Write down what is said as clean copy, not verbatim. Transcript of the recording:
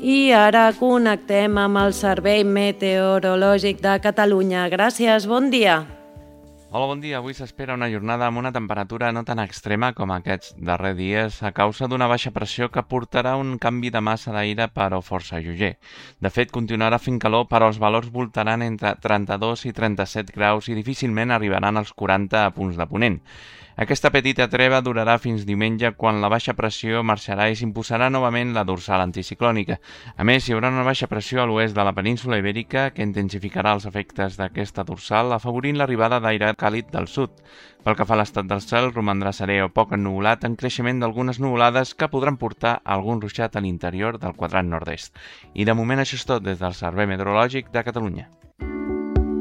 I ara connectem amb el Servei Meteorològic de Catalunya. Gràcies, bon dia. Hola, bon dia. Avui s'espera una jornada amb una temperatura no tan extrema com aquests darrers dies a causa d'una baixa pressió que portarà un canvi de massa d'aire però força lleuger. De fet, continuarà fent calor, però els valors voltaran entre 32 i 37 graus i difícilment arribaran als 40 a punts de ponent. Aquesta petita treva durarà fins diumenge, quan la baixa pressió marxarà i s'imposarà novament la dorsal anticiclònica. A més, hi haurà una baixa pressió a l'oest de la península Ibèrica que intensificarà els efectes d'aquesta dorsal, afavorint l'arribada d'aire càlid del sud. Pel que fa a l'estat del cel, romandrà serè o poc ennuvolat, en creixement d'algunes nuvolades que podran portar algun ruixat a l'interior del quadrant nord-est. I de moment això és tot des del Servei Meteorològic de Catalunya.